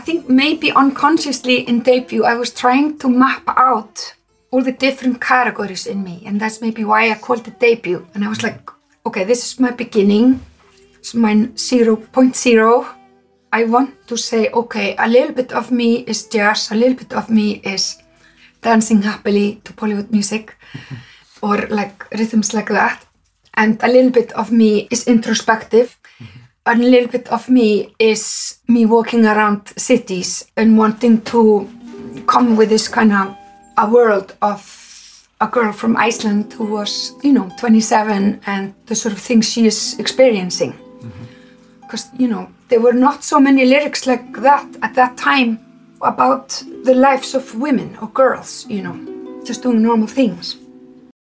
think maybe unconsciously in debut, I was trying to map out all the different categories in me. And that's maybe why I called it debut. And I was like, okay, this is my beginning. It's my 0.0. I want to say, okay, a little bit of me is jazz, a little bit of me is dancing happily to Bollywood music or like rhythms like that. And a little bit of me is introspective. A little bit of me is me walking around cities and wanting to come with this kind of a world of a girl from Iceland who was, 27 and the sort of things she is experiencing. Because, there were not so many lyrics like that at that time about the lives of women or girls, just doing normal things.